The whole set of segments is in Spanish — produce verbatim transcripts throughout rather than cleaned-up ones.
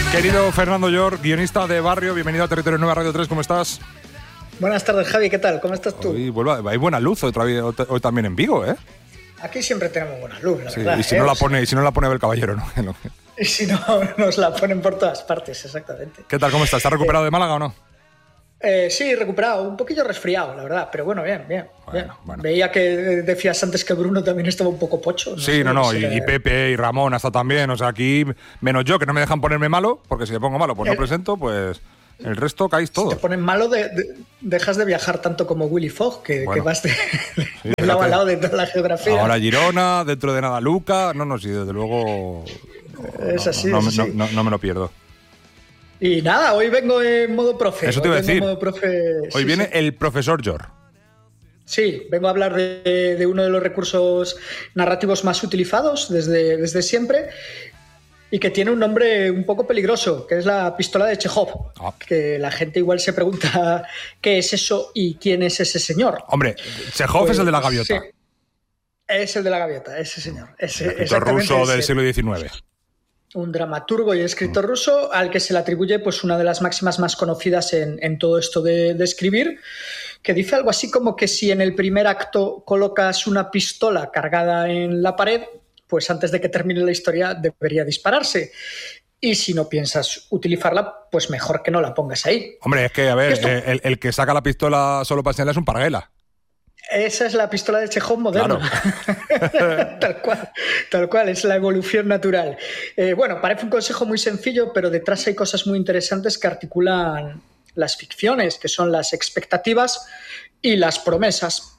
Querido Fernando Llor, guionista de Barrio, bienvenido a Territorio Nueva Radio tres, ¿cómo estás? Buenas tardes, Javi, ¿qué tal? ¿Cómo estás tú? Hoy, vuelvo, hay buena luz otra vez, hoy también en Vigo, ¿eh? Aquí siempre tenemos buena luz, la sí, verdad. Y si, ¿eh? no la pone, y si no la pone el caballero, ¿no? Y si no, nos la ponen por todas partes, exactamente. ¿Qué tal, cómo estás? ¿Estás recuperado eh, de Málaga o no? Eh, sí, recuperado, un poquillo resfriado, la verdad, pero bueno, bien, bien. Bueno, bien. Bueno. Veía que decías antes que Bruno también estaba un poco pocho. No sí, sé, no, no, si y, le... y Pepe y Ramón hasta también, o sea, aquí, menos yo, que no me dejan ponerme malo, porque si me pongo malo, pues no el... presento, pues el resto caéis todos. Si te ponen malo, de, de, dejas de viajar tanto como Willy Fogg, que, bueno, que vas de, sí, de lado a lado de toda la geografía. Ahora Girona, dentro de nada Luca, no, no, sí, desde luego no, es así, no, no, es no, así. no, no me lo pierdo. Y nada, hoy vengo en modo profe. Eso te iba a decir. Modo profe... Hoy sí, viene sí. el profesor Llor. Sí, vengo a hablar de, de uno de los recursos narrativos más utilizados desde, desde siempre y que tiene un nombre un poco peligroso, que es la pistola de Chekhov. Ah. Que la gente igual se pregunta qué es eso y quién es ese señor. Hombre, Chekhov pues, es el de la gaviota. Sí, es el de la gaviota, ese señor. Ese, el escritor ruso del ese. siglo diecinueve. Un dramaturgo y escritor ruso al que se le atribuye pues, una de las máximas más conocidas en, en todo esto de, de escribir, que dice algo así como que si en el primer acto colocas una pistola cargada en la pared, pues antes de que termine la historia debería dispararse. Y si no piensas utilizarla, pues mejor que no la pongas ahí. Hombre, es que, a ver, eh, el, el que saca la pistola solo para enseñarle es un parguela. Esa es la pistola de Chekhov moderna. Claro. tal cual, tal cual, es la evolución natural. Eh, bueno, parece un consejo muy sencillo, pero detrás hay cosas muy interesantes que articulan las ficciones, que son las expectativas y las promesas.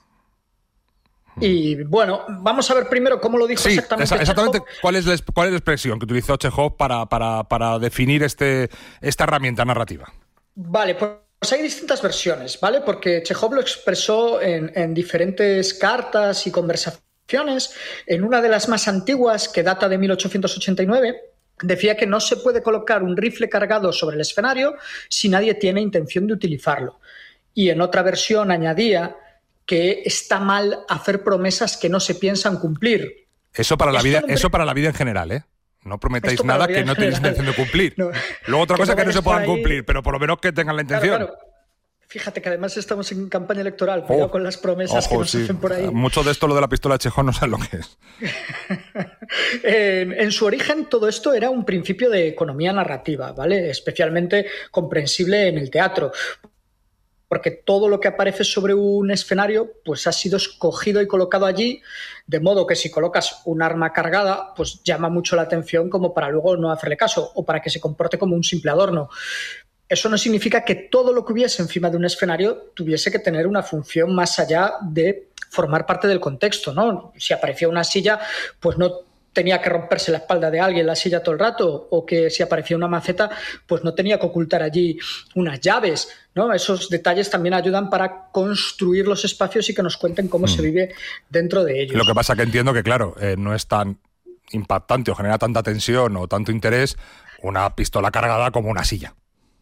Y bueno, vamos a ver primero cómo lo dijo sí, exactamente exactamente Chekhov. ¿Cuál es, la, ¿Cuál es la expresión que utilizó Chekhov para, para, para definir este, esta herramienta narrativa? Vale, pues Pues hay distintas versiones, ¿vale? Porque Chekhov lo expresó en, en diferentes cartas y conversaciones. En una de las más antiguas, que data de mil ochocientos ochenta y nueve, decía que no se puede colocar un rifle cargado sobre el escenario si nadie tiene intención de utilizarlo. Y en otra versión añadía que está mal hacer promesas que no se piensan cumplir. Eso para, la vida, eso para la vida en general, ¿eh? No prometáis nada que no tenéis intención de cumplir. No, Luego otra cosa es que no se puedan cumplir, pero por lo menos que tengan la intención. Claro, claro. Fíjate que además estamos en campaña electoral, cuidado oh, con las promesas ojo, que nos sí. hacen por ahí. Mucho de esto, lo de la pistola de Chekhov, no saben lo que es. en, en su origen, todo esto era un principio de economía narrativa, ¿vale? Especialmente comprensible en el teatro. Porque todo lo que aparece sobre un escenario pues ha sido escogido y colocado allí, de modo que si colocas un arma cargada, pues llama mucho la atención como para luego no hacerle caso o para que se comporte como un simple adorno. Eso no significa que todo lo que hubiese encima de un escenario tuviese que tener una función más allá de formar parte del contexto, ¿no? Si aparecía una silla, pues no tenía que romperse la espalda de alguien la silla todo el rato, o que si aparecía una maceta, pues no tenía que ocultar allí unas llaves, ¿no? Esos detalles también ayudan para construir los espacios y que nos cuenten cómo mm. se vive dentro de ellos. Lo que pasa que entiendo que, claro, eh, no es tan impactante o genera tanta tensión o tanto interés una pistola cargada como una silla.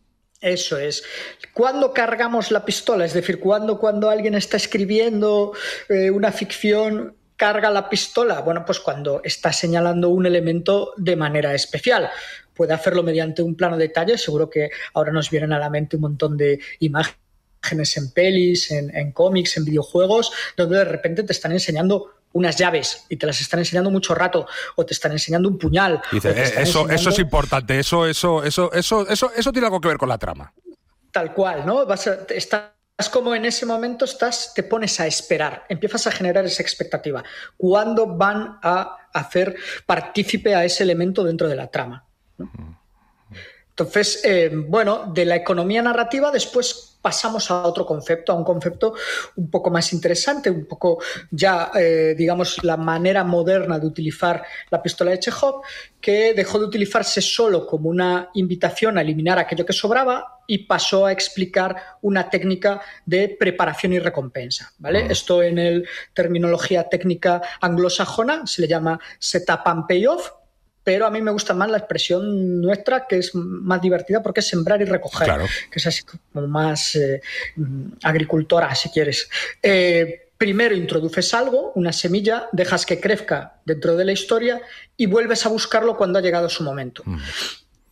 Eso es. ¿Cuándo cargamos la pistola? Es decir, ¿cuándo, cuando alguien está escribiendo eh, una ficción carga la pistola? Bueno, pues cuando está señalando un elemento de manera especial. Puede hacerlo mediante un plano de detalle. Seguro que ahora nos vienen a la mente un montón de imágenes en pelis, en, en cómics, en videojuegos, donde de repente te están enseñando unas llaves y te las están enseñando mucho rato, o te están enseñando un puñal. Dice, eh, eso, enseñando... eso es importante, eso, eso, eso, eso, eso, eso tiene algo que ver con la trama. Tal cual, ¿no? Vas a, estás como en ese momento estás, te pones a esperar, empiezas a generar esa expectativa. ¿Cuándo van a hacer partícipe a ese elemento dentro de la trama? ¿No? Entonces, eh, bueno, de la economía narrativa después pasamos a otro concepto, a un concepto un poco más interesante, un poco ya, eh, digamos, la manera moderna de utilizar la pistola de Chekhov, que dejó de utilizarse solo como una invitación a eliminar aquello que sobraba y pasó a explicar una técnica de preparación y recompensa, ¿vale? Uh-huh. Esto en el terminología técnica anglosajona se le llama setup and payoff, pero a mí me gusta más la expresión nuestra, que es más divertida porque es sembrar y recoger, claro. Que es así como más eh, agricultora, si quieres. Eh, primero introduces algo, una semilla, dejas que crezca dentro de la historia y vuelves a buscarlo cuando ha llegado su momento. Mm.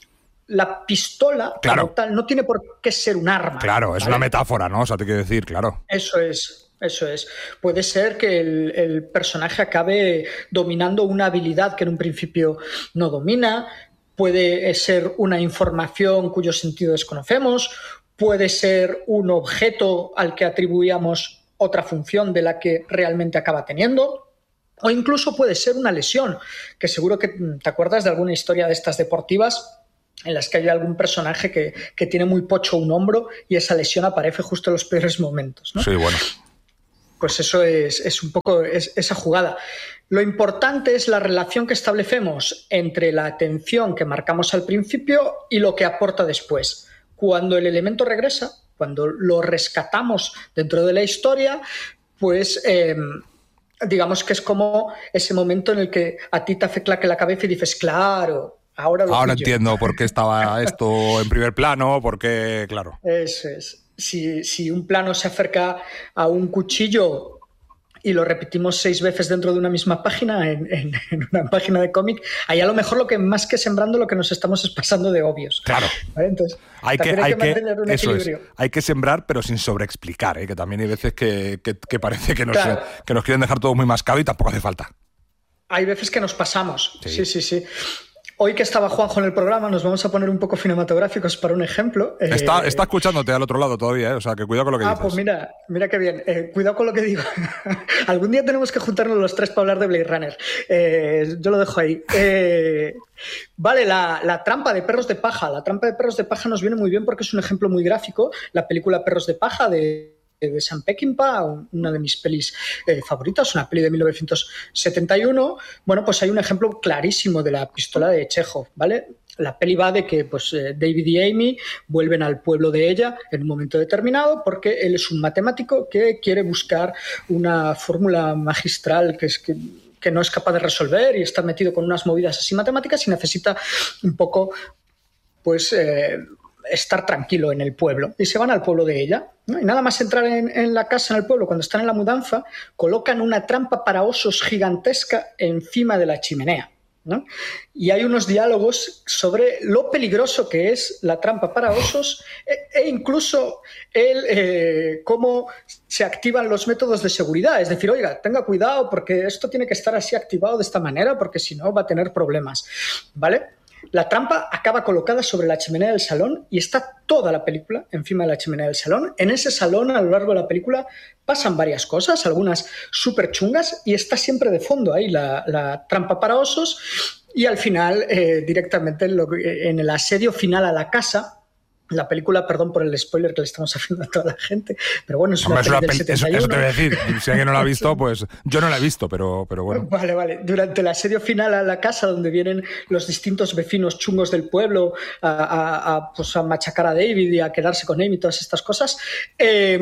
la pistola, claro, como tal, no tiene por qué ser un arma. Claro, ¿vale? Es una metáfora, ¿no? O sea, te quiero decir, claro. Eso es, eso es. Puede ser que el, el personaje acabe dominando una habilidad que en un principio no domina, puede ser una información cuyo sentido desconocemos, puede ser un objeto al que atribuíamos otra función de la que realmente acaba teniendo. O incluso puede ser una lesión, que seguro que te acuerdas de alguna historia de estas deportivas en las que hay algún personaje que, que tiene muy pocho un hombro y esa lesión aparece justo en los peores momentos, ¿no? Sí, bueno. Pues eso es, es un poco es, esa jugada. Lo importante es la relación que establecemos entre la atención que marcamos al principio y lo que aporta después. Cuando el elemento regresa, cuando lo rescatamos dentro de la historia, pues... Eh, digamos que es como ese momento en el que a ti te hace claque la cabeza y dices, claro, ahora lo Ahora pillo. entiendo por qué estaba esto en primer plano, porque, claro. Eso es. Si, si un plano se acerca a un cuchillo y lo repetimos seis veces dentro de una misma página, en, en, en una página de cómic, ahí a lo mejor lo que más que sembrando lo que nos estamos es pasando de obvios. Claro. ¿Vale? Entonces, hay que, hay hay que mantener un eso equilibrio. Es, hay que sembrar, pero sin sobreexplicar, ¿eh? Que también hay veces que, que, que parece que nos, claro. que nos quieren dejar todo muy mascado y tampoco hace falta. Hay veces que nos pasamos. Sí, sí, sí. sí. Hoy que estaba Juanjo en el programa, nos vamos a poner un poco cinematográficos para un ejemplo. Está, eh, está escuchándote al otro lado todavía, ¿eh? O sea, que cuidado con lo que ah, dices. Ah, pues mira, mira qué bien. Eh, cuidado con lo que digo. Algún día tenemos que juntarnos los tres para hablar de Blade Runner. Eh, yo lo dejo ahí. Eh, vale, la, la trampa de perros de paja. La trampa de perros de paja nos viene muy bien porque es un ejemplo muy gráfico. La película Perros de paja de... de Sam Peckinpah, una de mis pelis eh, favoritas, una peli de mil novecientos setenta y uno. Bueno, pues hay un ejemplo clarísimo de la pistola de Chekhov, ¿vale? La peli va de que pues, eh, David y Amy vuelven al pueblo de ella en un momento determinado porque él es un matemático que quiere buscar una fórmula magistral que es que que no es capaz de resolver y está metido con unas movidas así matemáticas y necesita un poco, pues... Eh, estar tranquilo en el pueblo y se van al pueblo de ella, ¿no? Y nada más entrar en, en la casa en el pueblo, cuando están en la mudanza, colocan una trampa para osos gigantesca encima de la chimenea, ¿no? Y hay unos diálogos sobre lo peligroso que es la trampa para osos e, e incluso el, eh, cómo se activan los métodos de seguridad, es decir, oiga, tenga cuidado porque esto tiene que estar así activado de esta manera porque si no va a tener problemas, ¿vale? La trampa acaba colocada sobre la chimenea del salón y está toda la película encima de la chimenea del salón. En ese salón, a lo largo de la película, pasan varias cosas, algunas súper chungas, y está siempre de fondo ahí la, la trampa para osos. Y al final, eh, directamente en, lo, en el asedio final a la casa, la película, perdón por el spoiler que le estamos haciendo a toda la gente, pero bueno, es una, Hombre, peli es una del peli, setenta y uno. Eso, eso te voy a decir, si alguien no la ha visto, pues yo no la he visto, pero, pero bueno. Vale, vale. Durante el asedio final a la casa, donde vienen los distintos vecinos chungos del pueblo a, a, a, pues a machacar a David y a quedarse con él y todas estas cosas, eh,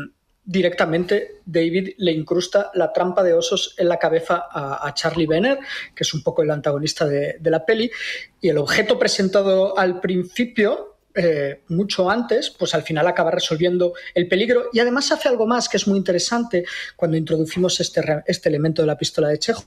directamente David le incrusta la trampa de osos en la cabeza a, a Charlie Benner, que es un poco el antagonista de, de la peli, y el objeto presentado al principio... Eh, mucho antes, pues al final acaba resolviendo el peligro y además hace algo más que es muy interesante cuando introducimos este, este elemento de la pistola de Chekhov,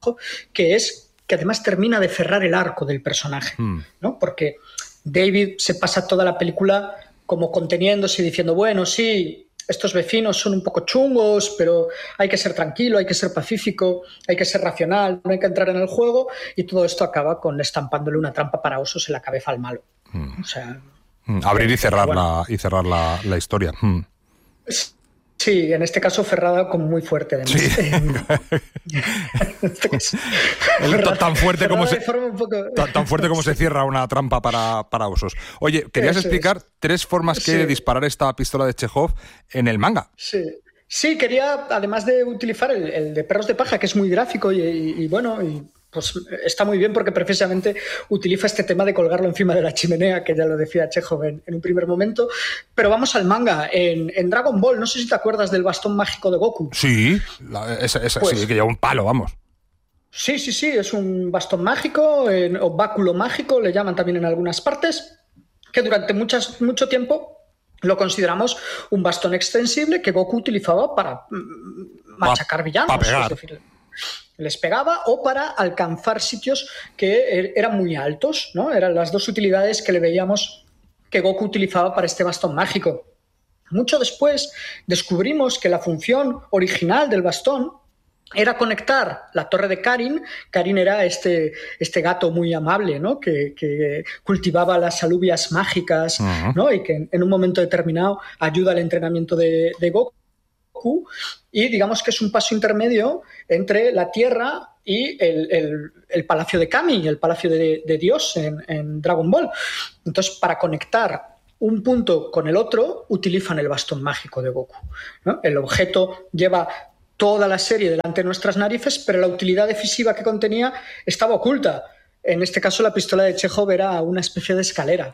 que es que además termina de cerrar el arco del personaje, mm. ¿no? Porque David se pasa toda la película como conteniéndose y diciendo, bueno, sí, estos vecinos son un poco chungos, pero hay que ser tranquilo, hay que ser pacífico, hay que ser racional, no hay que entrar en el juego, y todo esto acaba con estampándole una trampa para osos en la cabeza al malo. Mm. O sea, mm. Abrir y cerrar, bueno, la, y cerrar la, la historia. Mm. Sí, en este caso cerrada como muy fuerte, además. Sí. este caso, cerrada, tan fuerte como se poco... tan, tan fuerte como se cierra una trampa para, para osos. Oye, querías Eso explicar es. tres formas que sí. de disparar esta pistola de Chekhov en el manga. Sí. Sí, quería, además de utilizar el, el de perros de paja, que es muy gráfico y, y, y bueno, y pues está muy bien porque precisamente utiliza este tema de colgarlo encima de la chimenea, que ya lo decía Chekhov en, en un primer momento. Pero vamos al manga. En, en Dragon Ball, no sé si te acuerdas del bastón mágico de Goku. Sí, la, esa, esa, pues, sí, que lleva un palo, vamos. Sí, sí, sí, es un bastón mágico, en, o báculo mágico, le llaman también en algunas partes, que durante muchas, mucho tiempo lo consideramos un bastón extensible que Goku utilizaba para machacar pa, villanos. Pa pegar. Es decir, les pegaba, o para alcanzar sitios que eran muy altos, ¿no? Eran las dos utilidades que le veíamos que Goku utilizaba para este bastón mágico. Mucho después descubrimos que la función original del bastón era conectar la torre de Karin. Karin era este, este gato muy amable, ¿no? que, que cultivaba las alubias mágicas, uh-huh. ¿no? Y que en, en un momento determinado ayuda al entrenamiento de, de Goku. Y digamos que es un paso intermedio entre la Tierra y el, el, el Palacio de Kami, el Palacio de, de Dios en, en Dragon Ball. Entonces, para conectar un punto con el otro, utilizan el bastón mágico de Goku, ¿no? El objeto lleva toda la serie delante de nuestras narices, pero la utilidad decisiva que contenía estaba oculta. En este caso, la pistola de Chekhov era una especie de escalera.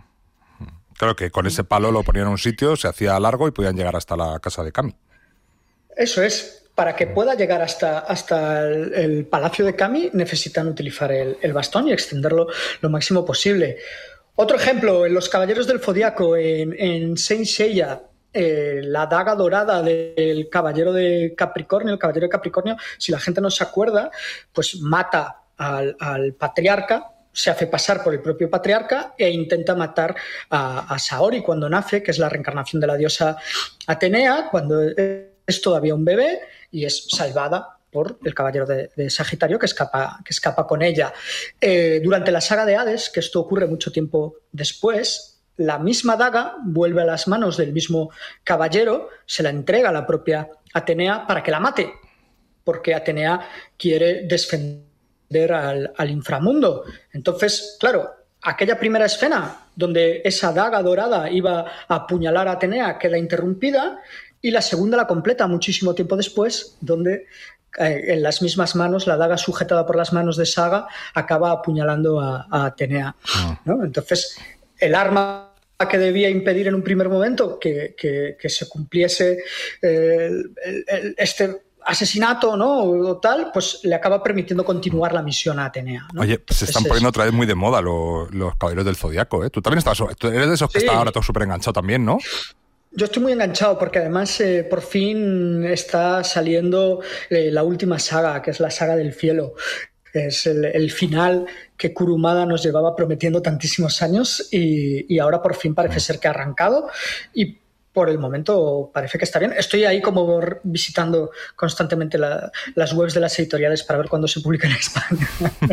Claro que con ese palo lo ponían en un sitio, se hacía largo y podían llegar hasta la casa de Kami. Eso es. Para que pueda llegar hasta, hasta el, el Palacio de Kami, necesitan utilizar el, el bastón y extenderlo lo máximo posible. Otro ejemplo, en Los Caballeros del Zodiaco, en, en Saint Seiya, eh, la daga dorada del Caballero de Capricornio, el Caballero de Capricornio, si la gente no se acuerda, pues mata al, al patriarca, se hace pasar por el propio patriarca e intenta matar a, a Saori cuando nace, que es la reencarnación de la diosa Atenea, cuando es todavía un bebé, y es salvada por el caballero de, de Sagitario que escapa, que escapa con ella. Eh, durante la saga de Hades, que esto ocurre mucho tiempo después, la misma daga vuelve a las manos del mismo caballero, se la entrega a la propia Atenea para que la mate, porque Atenea quiere defender al, al inframundo. Entonces, claro, aquella primera escena donde esa daga dorada iba a apuñalar a Atenea queda interrumpida, y la segunda la completa muchísimo tiempo después, donde en las mismas manos, la daga sujetada por las manos de Saga acaba apuñalando a, a Atenea, ¿no? Entonces, el arma que debía impedir en un primer momento que, que, que se cumpliese eh, el, el, este asesinato, ¿no? O tal, pues le acaba permitiendo continuar la misión a Atenea, ¿no? Oye, pues se están es poniendo eso. Otra vez muy de moda los, los Caballeros del Zodiaco, ¿eh? Tú también estás, tú eres de esos que sí. Está ahora todo súper enganchado también, ¿no? Yo estoy muy enganchado porque además eh, por fin está saliendo eh, la última saga, que es la saga del cielo. Es el, el final que Kurumada nos llevaba prometiendo tantísimos años y, y ahora por fin parece ser que ha arrancado y por el momento parece que está bien. Estoy ahí como visitando constantemente la, las webs de las editoriales para ver cuándo se publica en España.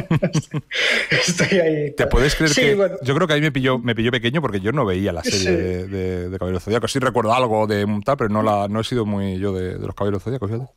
Estoy ahí. ¿Te puedes creer sí, que bueno. Yo creo que ahí me pilló, me pilló pequeño porque yo no veía la serie sí. de, de, de Caballeros Zodíacos. Sí recuerdo algo de tal, pero no, la, no he sido muy yo de, de los Caballeros Zodíacos, fíjate.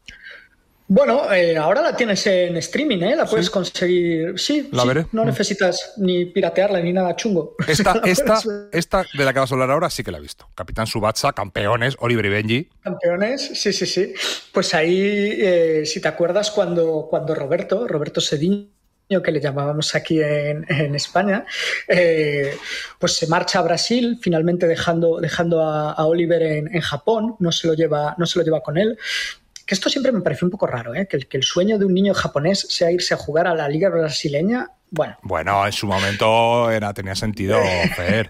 Bueno, eh, ahora la tienes en streaming, ¿eh? La puedes ¿Sí? conseguir. Sí, la sí veré. No necesitas ni piratearla ni nada chungo. Esta, esta, esta de la que vas a hablar ahora sí que la he visto. Capitán Tsubasa, campeones, Oliver y Benji. Campeones, sí, sí, sí. Pues ahí, eh, si te acuerdas, cuando, cuando Roberto, Roberto Sediño, que le llamábamos aquí en, en España, eh, pues se marcha a Brasil, finalmente dejando, dejando a, a Oliver en, en Japón, no se lo lleva, no se lo lleva con él. Que esto siempre me pareció un poco raro, ¿eh? que, el, que el sueño de un niño japonés sea irse a jugar a la liga brasileña. Bueno, bueno en su momento era, tenía sentido, Fer.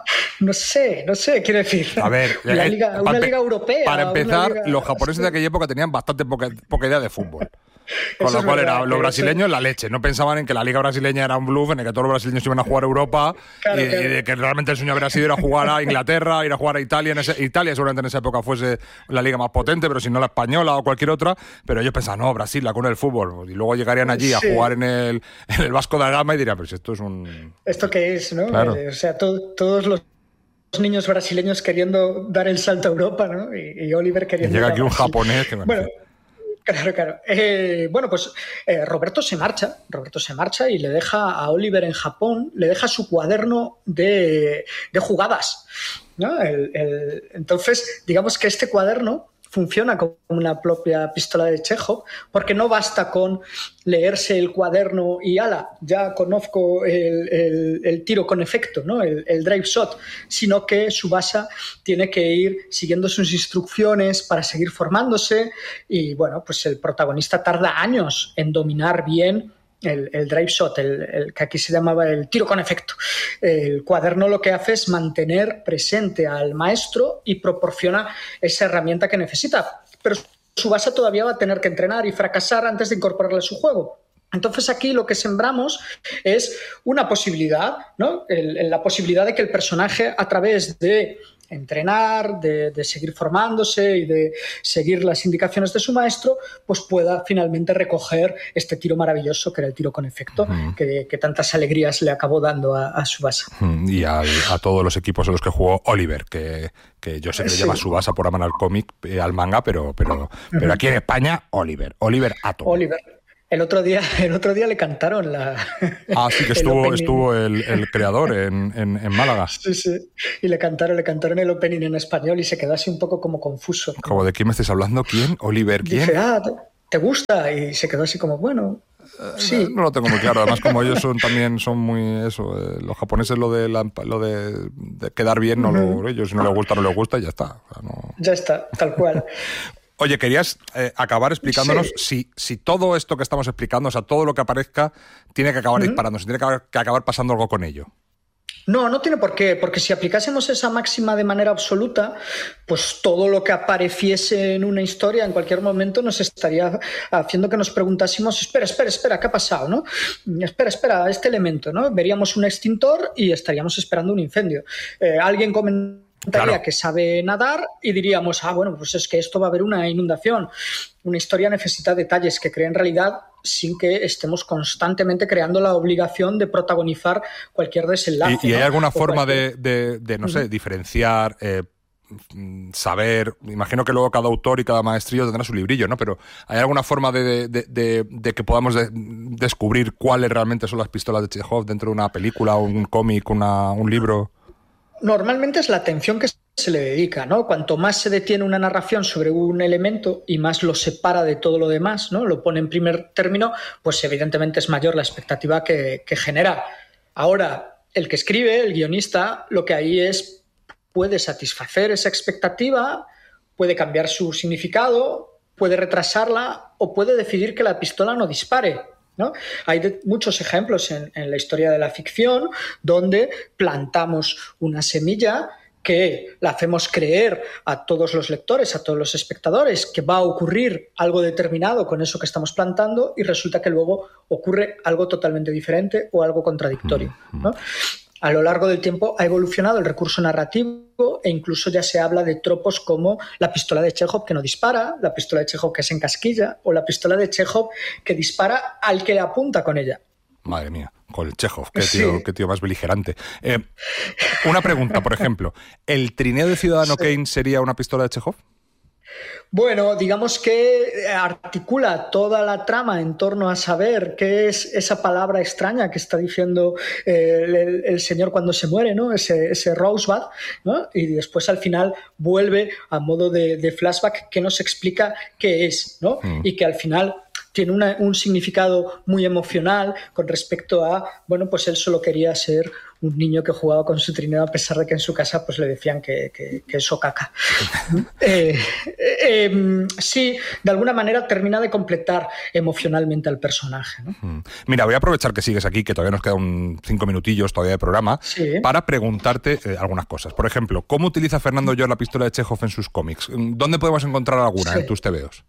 No sé, no sé, quiero decir. A ver, una liga, una liga europea. Para empezar, liga... los japoneses de aquella época tenían bastante poca, poca idea de fútbol. Con eso lo cual verdad, era los brasileños eso... la leche. No pensaban en que la liga brasileña era un bluff, en el que todos los brasileños iban a jugar a Europa claro, y, claro. y de que realmente el sueño habría sido ir a jugar a Inglaterra, ir a jugar a Italia. En ese, Italia seguramente en esa época fuese la liga más potente, pero si no la española o cualquier otra. Pero ellos pensaban, no, Brasil, la cuna del fútbol. Y luego llegarían allí sí. a jugar en el, en el Vasco da Gama y dirían, pues esto es un... ¿Esto qué es, no? Claro. Eh, o sea, to, todos los niños brasileños queriendo dar el salto a Europa, ¿no? Y, y Oliver queriendo... Y llega aquí un japonés que... Bueno, Claro, claro. Eh, bueno, pues eh, Roberto se marcha, Roberto se marcha y le deja a Oliver en Japón, le deja su cuaderno de, de jugadas, ¿no? El, el, entonces, digamos que este cuaderno funciona como una propia pistola de Chekhov, porque no basta con leerse el cuaderno y ala, ya conozco el, el, el tiro con efecto, ¿no? el, el drive shot, sino que Tsubasa tiene que ir siguiendo sus instrucciones para seguir formándose y bueno, pues el protagonista tarda años en dominar bien El, el drive shot, el, el que aquí se llamaba el tiro con efecto. El cuaderno lo que hace es mantener presente al maestro y proporciona esa herramienta que necesita. Pero Tsubasa todavía va a tener que entrenar y fracasar antes de incorporarle a su juego. Entonces aquí lo que sembramos es una posibilidad, ¿no? El, la posibilidad de que el personaje, a través de entrenar, de, de seguir formándose y de seguir las indicaciones de su maestro, pues pueda finalmente recoger este tiro maravilloso que era el tiro con efecto, uh-huh. que, que tantas alegrías le acabó dando a, a Tsubasa. Uh-huh. Y al, a todos los equipos en los que jugó Oliver, que, que yo sé que le sí. llama Tsubasa por amar al cómic, eh, al manga, pero, pero, uh-huh. pero aquí en España, Oliver, Oliver Atom. Oliver. El otro día, el otro día le cantaron la... Ah, sí, que estuvo el, estuvo el, el creador en, en, en Málaga. Sí, sí. Y le cantaron, le cantaron el opening en español y se quedó así un poco como confuso. Como, ¿como de quién me estáis hablando? ¿Quién? ¿Oliver? ¿Quién? Dice, ah, ¿te gusta? Y se quedó así como, bueno... Sí. No, no lo tengo muy claro. Además, como ellos son también son muy eso, eh, los japoneses lo de la, lo de, de quedar bien, no uh-huh. lo, ellos si no les gusta no les gusta y ya está. O sea, no... Ya está, tal cual. Oye, querías eh, acabar explicándonos sí. si, si todo esto que estamos explicando, o sea, todo lo que aparezca, tiene que acabar uh-huh. disparándose, tiene que acabar, que acabar pasando algo con ello. No, no tiene por qué, porque si aplicásemos esa máxima de manera absoluta, pues todo lo que apareciese en una historia en cualquier momento nos estaría haciendo que nos preguntásemos, espera, espera, espera, ¿qué ha pasado? ¿No? Espera, espera, este elemento, ¿no? Veríamos un extintor y estaríamos esperando un incendio. Eh, alguien comentó Claro. que sabe nadar y diríamos, ah, bueno, pues es que esto va a haber una inundación. Una historia necesita detalles que creen realidad sin que estemos constantemente creando la obligación de protagonizar cualquier desenlace. ¿Y, y hay ¿no? alguna o forma cualquier... de, de, de, no uh-huh. sé, diferenciar, eh, saber? Imagino que luego cada autor y cada maestrillo tendrá su librillo, ¿no? Pero ¿hay alguna forma de, de, de, de que podamos de, descubrir cuáles realmente son las pistolas de Chekhov dentro de una película, un cómic, una, un libro? Normalmente es la atención que se le dedica, ¿no? Cuanto más se detiene una narración sobre un elemento y más lo separa de todo lo demás, ¿no? Lo pone en primer término, pues evidentemente es mayor la expectativa que, que genera. Ahora, el que escribe, el guionista, lo que ahí es, puede satisfacer esa expectativa, puede cambiar su significado, puede retrasarla o puede decidir que la pistola no dispare, ¿no? Hay de, muchos ejemplos en, en la historia de la ficción donde plantamos una semilla que la hacemos creer a todos los lectores, a todos los espectadores, que va a ocurrir algo determinado con eso que estamos plantando y resulta que luego ocurre algo totalmente diferente o algo contradictorio, ¿no? A lo largo del tiempo ha evolucionado el recurso narrativo e incluso ya se habla de tropos como la pistola de Chekhov que no dispara, la pistola de Chekhov que se encasquilla o la pistola de Chekhov que dispara al que le apunta con ella. Madre mía, con el Chekhov, qué tío, sí. qué tío más beligerante. Eh, una pregunta, por ejemplo, ¿el trineo de Ciudadano sí. Kane sería una pistola de Chekhov? Bueno, digamos que articula toda la trama en torno a saber qué es esa palabra extraña que está diciendo eh, el, el señor cuando se muere, ¿no? Ese, ese Rosebud, ¿no? Y después al final vuelve a modo de, de flashback que nos explica qué es, ¿no? Mm. Y que al final tiene una, un significado muy emocional con respecto a, bueno, pues él solo quería ser un niño que jugaba con su trineo a pesar de que en su casa pues le decían que, que, que eso caca. eh, eh, eh, sí, de alguna manera termina de completar emocionalmente al personaje, ¿no? Mira, voy a aprovechar que sigues aquí, que todavía nos quedan cinco minutillos todavía de programa, sí. para preguntarte eh, algunas cosas. Por ejemplo, ¿cómo utiliza Fernando Llor la pistola de Chekhov en sus cómics? ¿Dónde podemos encontrar alguna sí. en tus tebeos?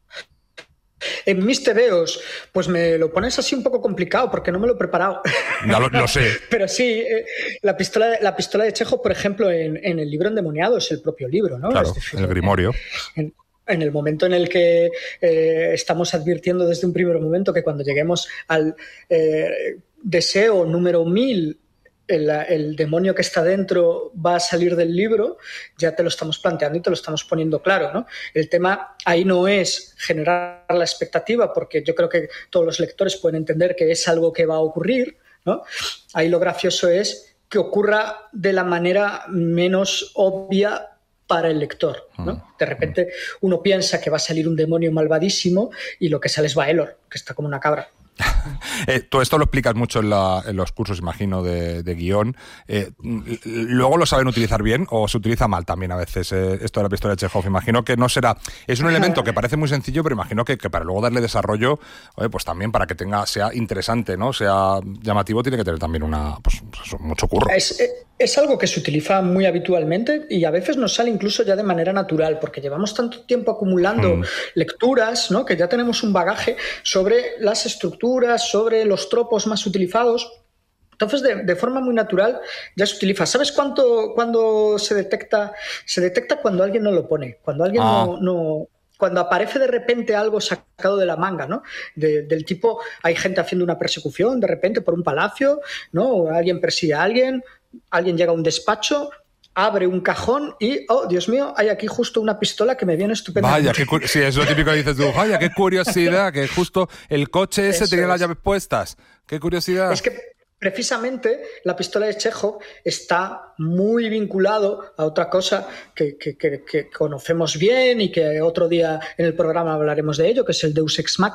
En mis tebeos, pues me lo pones así un poco complicado porque no me lo he preparado. Ya lo, lo sé. Pero sí, eh, la, pistola, la pistola de Chekhov, por ejemplo, en, en el libro endemoniado es el propio libro, ¿no? Claro, es decir, el Grimorio. En, en, en el momento en el que eh, estamos advirtiendo desde un primer momento que cuando lleguemos al eh, deseo número mil, El, el demonio que está dentro va a salir del libro, ya te lo estamos planteando y te lo estamos poniendo claro, ¿no? El tema ahí no es generar la expectativa, porque yo creo que todos los lectores pueden entender que es algo que va a ocurrir, ¿no? Ahí lo gracioso es que ocurra de la manera menos obvia para el lector, ¿no? De repente uno piensa que va a salir un demonio malvadísimo y lo que sale es Baelor, que está como una cabra. eh, todo esto lo explicas mucho en, la, en los cursos, imagino, de, de guión. Eh, ¿Luego lo saben utilizar bien o se utiliza mal también a veces eh, esto de la pistola de Chekhov? Imagino que no será... Es un elemento que parece muy sencillo, pero imagino que, que para luego darle desarrollo, oye, pues también para que tenga sea interesante, ¿no? Sea llamativo, tiene que tener también una pues, mucho curro. Es, eh... Es algo que se utiliza muy habitualmente y a veces nos sale incluso ya de manera natural, porque llevamos tanto tiempo acumulando mm. lecturas, ¿no? Que ya tenemos un bagaje sobre las estructuras, sobre los tropos más utilizados. Entonces, de, de forma muy natural ya se utiliza. ¿Sabes cuánto cuando se detecta? Se detecta cuando alguien no lo pone, cuando alguien ah. no... no Cuando aparece de repente algo sacado de la manga, ¿no? De, del tipo, hay gente haciendo una persecución de repente por un palacio, ¿no? O alguien persigue a alguien, alguien llega a un despacho, abre un cajón y, oh, Dios mío, hay aquí justo una pistola que me viene estupendamente. Vaya, qué sí, es lo típico que dices tú, vaya, qué curiosidad, que justo el coche ese Eso tenía es. las llaves puestas. Qué curiosidad. Es que precisamente la pistola de Chekhov está muy vinculado a otra cosa que, que, que, que conocemos bien y que otro día en el programa hablaremos de ello, que es el Deus Ex Machina.